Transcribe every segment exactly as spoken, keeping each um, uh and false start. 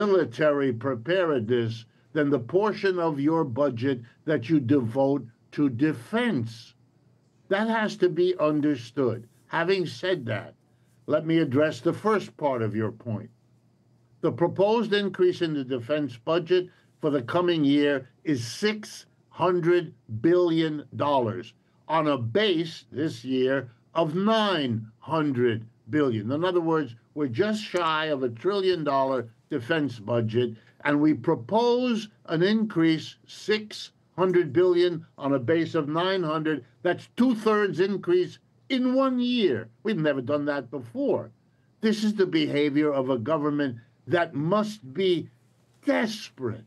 military preparedness than the portion of your budget that you devote to defense. That has to be understood. Having said that, let me address the first part of your point. The proposed increase in the defense budget for the coming year is six hundred billion dollars on a base this year of nine hundred billion dollars. In other words, we're just shy of a trillion dollar defense budget, and we propose an increase six hundred billion dollars on a base of nine hundred. That's two-thirds increase in one year. We've never done that before. This is the behavior of a government that must be desperate.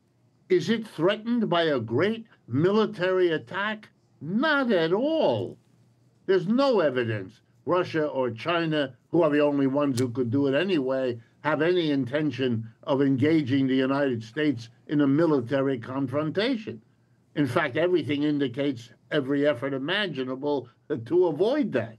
Is it threatened by a great military attack? Not at all. There's no evidence Russia or China, who are the only ones who could do it anyway, have any intention of engaging the United States in a military confrontation. In fact, everything indicates every effort imaginable to avoid that.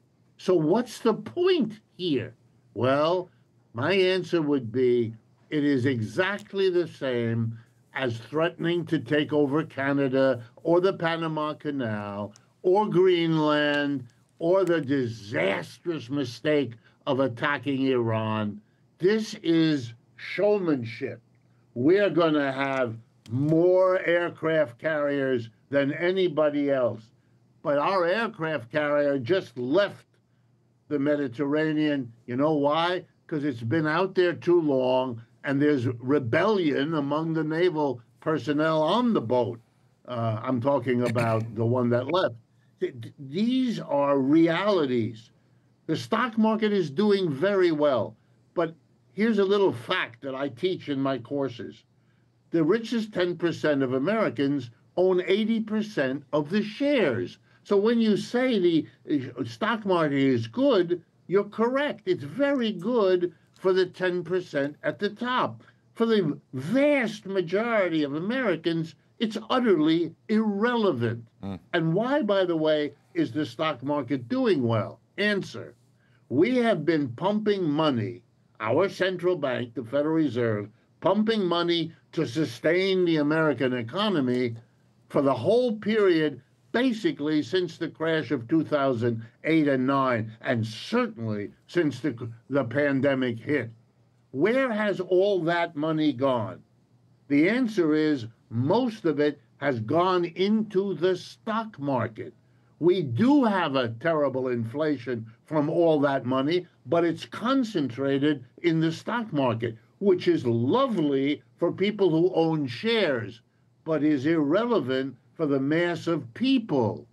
So what's the point here? Well, my answer would be it is exactly the same as threatening to take over Canada or the Panama Canal or Greenland or the disastrous mistake of attacking Iran. This is showmanship. We're going to have more aircraft carriers than anybody else. But our aircraft carrier just left the Mediterranean. You know why? Because it's been out there too long, and there's rebellion among the naval personnel on the boat. Uh, I'm talking about the one that left. Th these are realities. The stock market is doing very well. But here's a little fact that I teach in my courses. The richest ten percent of Americans own eighty percent of the shares. So when you say the stock market is good, you're correct. It's very good for the ten percent at the top. For the vast majority of Americans, it's utterly irrelevant. Mm. And why, by the way, is the stock market doing well? Answer. We have been pumping money, our central bank, the Federal Reserve, pumping money to sustain the American economy for the whole period, basically since the crash of two thousand eight and nine, and certainly since the, the pandemic hit. Where has all that money gone? The answer is most of it has gone into the stock market. We do have a terrible inflation from all that money, but it's concentrated in the stock market, which is lovely for people who own shares, but is irrelevant for the mass of people.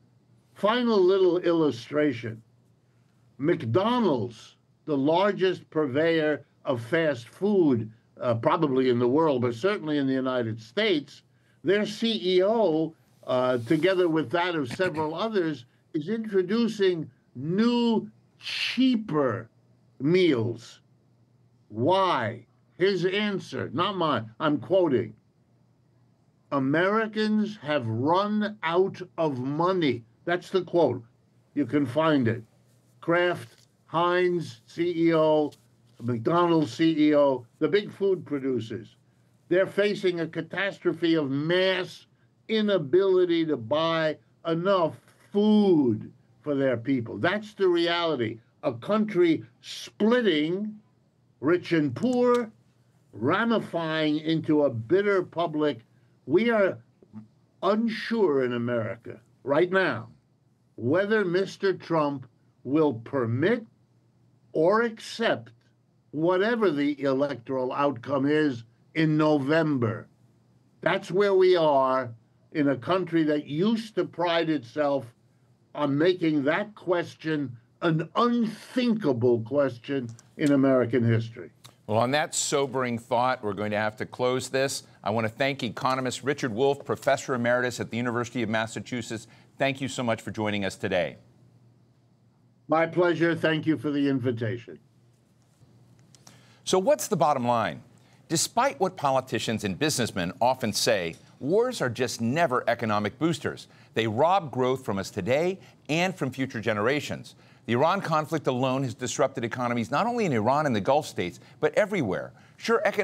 Final little illustration. McDonald's, the largest purveyor of fast food, uh, probably in the world, but certainly in the United States, their C E O, uh, together with that of several others, is introducing new, cheaper meals. Why? His answer, not mine, I'm quoting. Americans have run out of money. That's the quote. You can find it. Kraft, Heinz, C E O, McDonald's C E O, the big food producers. They're facing a catastrophe of mass inability to buy enough food for their people. That's the reality. A country splitting, rich and poor, ramifying into a bitter public. We are unsure in America right now whether Mister Trump will permit or accept whatever the electoral outcome is in November. That's where we are in a country that used to pride itself on making that question an unthinkable question in American history. Well, on that sobering thought, we're going to have to close this. I want to thank economist Richard Wolff, Professor Emeritus at the University of Massachusetts. Thank you so much for joining us today. My pleasure. Thank you for the invitation. So what's the bottom line? Despite what politicians and businessmen often say, wars are just never economic boosters. They rob growth from us today and from future generations. The Iran conflict alone has disrupted economies not only in Iran and the Gulf states, but everywhere. Sure, economic